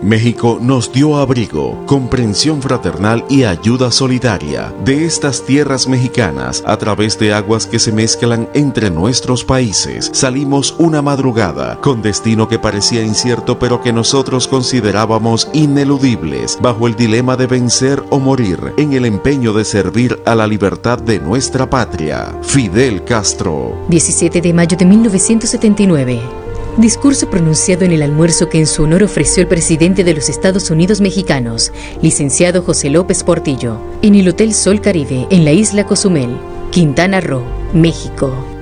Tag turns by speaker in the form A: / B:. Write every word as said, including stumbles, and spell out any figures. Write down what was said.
A: México nos dio abrigo, comprensión fraternal y ayuda solidaria. De estas tierras mexicanas, a través de aguas que se mezclan entre nuestros países, salimos una madrugada, con destino que parecía incierto pero que nosotros considerábamos ineludibles, bajo el dilema de vencer o morir, en el empeño de servir a la libertad de nuestra patria. Fidel Castro.
B: diecisiete de mayo de mil novecientos setenta y nueve. Discurso pronunciado en el almuerzo que en su honor ofreció el presidente de los Estados Unidos mexicanos, licenciado José López Portillo, en el Hotel Sol Caribe, en la isla Cozumel, Quintana Roo, México.